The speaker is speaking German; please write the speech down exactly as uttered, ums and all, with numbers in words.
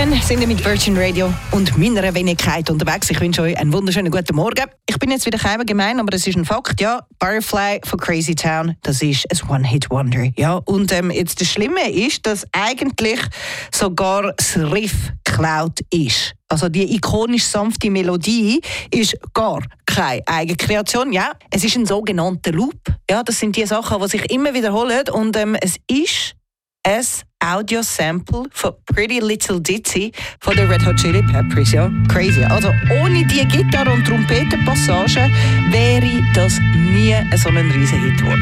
Weekend sind wir mit Virgin Radio und meiner Wenigkeit unterwegs. Ich wünsche euch einen wunderschönen guten Morgen. Ich bin jetzt wieder kein gemein, aber das ist ein Fakt. Ja, Butterfly von Crazy Town, das ist ein One-Hit-Wonder. Ja, und ähm, jetzt das Schlimme ist, dass eigentlich sogar das Riff geklaut ist. Also die ikonisch sanfte Melodie ist gar keine Eigenkreation. Ja, es ist ein sogenannter Loop. Ja, das sind die Sachen, die sich immer wiederholen. Und ähm, es ist ein Audio-Sample von Pretty Little Ditty von den Red Hot Chili Peppers. Ja, crazy. Also ohne die Gitarre- und Trompetenpassage wäre das nie so ein riesen Hit geworden.